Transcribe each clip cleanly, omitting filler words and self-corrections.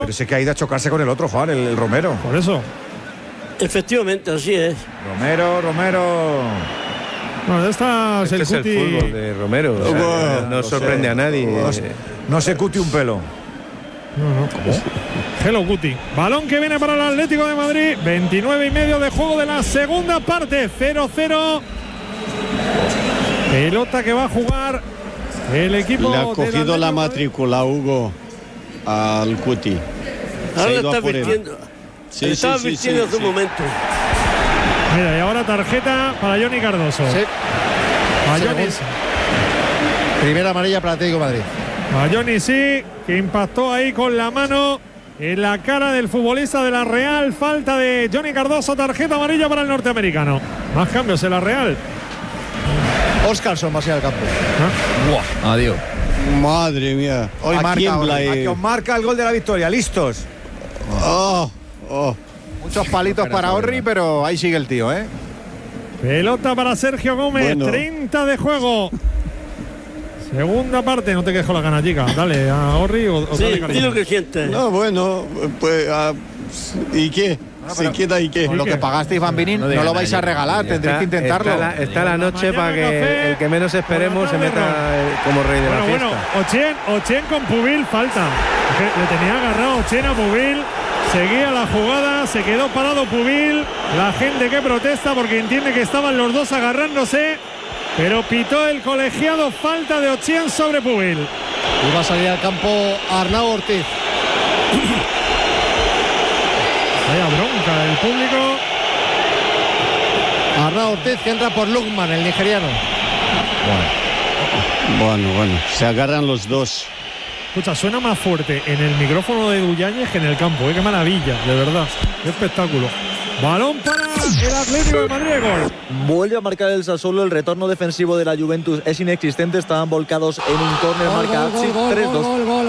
Pero sé que ha ido a chocarse con el otro, Juan, el Romero. Por eso. Efectivamente, así es. Romero. Bueno, esta Este es el fútbol de Romero. O sea, no sorprende a nadie. No se Cuti un pelo. No. ¿Cómo? Hello Guti. Balón que viene para el Atlético de Madrid. 29,5 de juego de la segunda parte. 0-0. Pelota que va a jugar el equipo. Le ha cogido la matrícula, Hugo, al Cuti. Ahora lo está vistiendo. Sí, estaba vistiendo hace un momento. Mira, y ahora tarjeta para Johnny Cardoso. Sí. A Johnny, Primera amarilla para Atlético de Madrid. a Johnny sí, que impactó ahí con la mano en la cara del futbolista de la Real. Falta de Johnny Cardoso, tarjeta amarilla para el norteamericano. Más cambios en la Real. Óscarson va a ser al campo. Buah, adiós. Madre mía. Hoy marca el gol de la victoria. ¿Listos? Muchos palitos para Orri, pero ahí sigue el tío, ¿eh? Pelota para Sergio Gómez, 30 de juego. Segunda parte, no te quedes con la gana, chica. Dale a Orri o dale cariño. Dilo que sientes. No, bueno, pues ¿y qué? ¿Se queda y qué? Lo que pagasteis, Bambini, no lo vais a regalar, tendréis que intentarlo. Está la noche para que el que menos esperemos se meta como rey de la fiesta. Bueno, Ochien con Pubil, falta. Le tenía agarrado Ochien a Pubil. Seguía la jugada, se quedó parado Pubil. La gente que protesta porque entiende que estaban los dos agarrándose. Pero pitó el colegiado, falta de Ochien sobre Pubil. Y va a salir al campo Arnau Ortiz. Vaya bronca del público. Arnau Ortiz que entra por Lukman, el nigeriano. Bueno, se agarran los dos. Escucha, suena más fuerte en el micrófono de Duyáñez que en el campo. Qué maravilla, de verdad. Qué espectáculo. Balón para el Atlético de Madrid. Gol. Vuelve a marcar el Sassuolo. El retorno defensivo de la Juventus es inexistente. Estaban volcados en un córner. Marca Atsi. 3-2.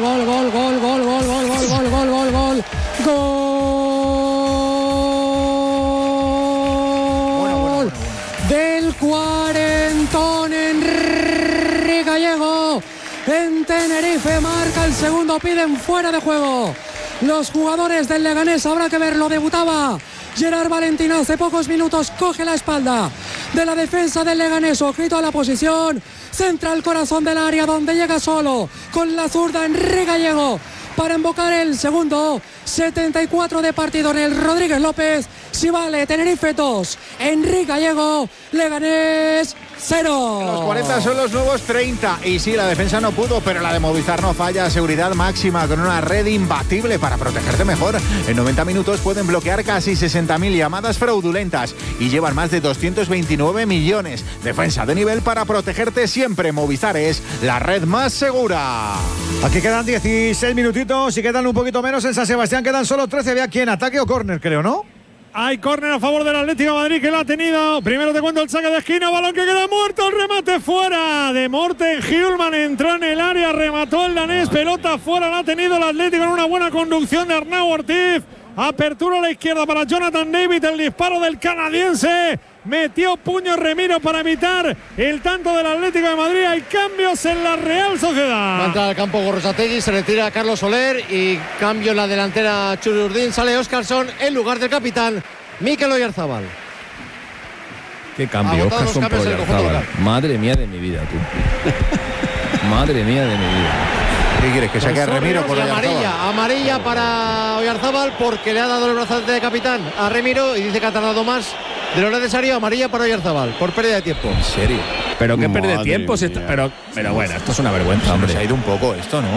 Gol del cuarentón Enrique Gallego. En Tenerife marca el segundo, piden fuera de juego. Los jugadores del Leganés, habrá que verlo, debutaba Gerard Valentín hace pocos minutos, coge la espalda de la defensa del Leganés, ojito a la posición, centra el corazón del área donde llega solo con la zurda Enrique Gallego para invocar el segundo. 74 de partido en el Rodríguez López. Si vale, Tenerife 2, Enrique Gallego, Leganés 0. Los 40 son los nuevos 30. Y sí, la defensa no pudo, pero la de Movistar no falla. Seguridad máxima con una red imbatible para protegerte mejor. En 90 minutos pueden bloquear casi 60.000 llamadas fraudulentas y llevan más de 229 millones. Defensa de nivel para protegerte siempre. Movistar es la red más segura. Aquí quedan 16 minutitos y quedan un poquito menos en San Sebastián. Quedan solo 13. Ve aquí en ataque o córner, creo, ¿no? Hay córner a favor del Atlético de Madrid que lo ha tenido. Primero te cuento el saque de esquina, balón que queda muerto, el remate fuera de Morten Hjulman, entró en el área, remató el danés, pelota fuera, la ha tenido el Atlético en una buena conducción de Arnau Ortiz. Apertura a la izquierda para Jonathan David, el disparo del canadiense. Metió puño Remiro para evitar el tanto del Atlético de Madrid. Hay cambios en la Real Sociedad. Va a entrar al campo Gorrotxategi, se retira Carlos Soler y cambio en la delantera Churi Urdin. Sale Óscarson en lugar del capitán Mikel Oyarzabal. Qué cambio, Óscarson por Oyarzabal. Madre mía de mi vida, tú. Madre mía de mi vida. ¿Qué quieres? Que saque a Remiro por Oyarzabal. Amarilla para Oyarzabal porque le ha dado el brazalete de capitán a Remiro y dice que ha tardado más de lo necesario. Amarilla para Oyarzabal por pérdida de tiempo. ¿En serio? Pero qué pérdida de tiempo. Pero bueno, esto es una vergüenza, hombre. Se ha ido un poco esto, ¿no?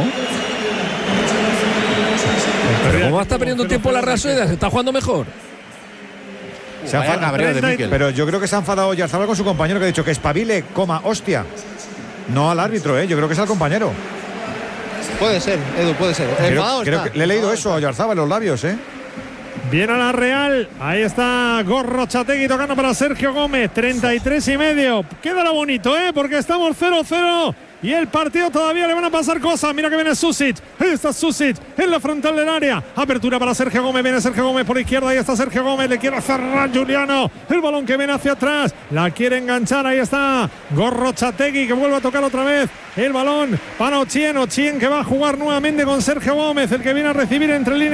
Pero ¿cómo va a estar perdiendo tiempo la Real Sociedad? ¿Se está jugando mejor? Se ha enfadado de Mikel. Pero yo creo que se ha enfadado Oyarzabal con su compañero, que ha dicho que espabile, hostia. No al árbitro, yo creo que es al compañero. Puede ser, Edu, puede ser. Creo que le he leído eso a Oyarzabal en los labios, Viene a la Real, ahí está Gorrotxategi tocando para Sergio Gómez, 33,5. Quédalo bonito, porque estamos 0-0 y el partido todavía le van a pasar cosas. Mira que viene Susic, ahí está Susic en la frontal del área, apertura para Sergio Gómez, viene Sergio Gómez por izquierda, ahí está Sergio Gómez, le quiere cerrar Juliano, el balón que viene hacia atrás, la quiere enganchar, ahí está Gorrochategui que vuelve a tocar otra vez el balón para Ochien que va a jugar nuevamente con Sergio Gómez, el que viene a recibir entre líneas.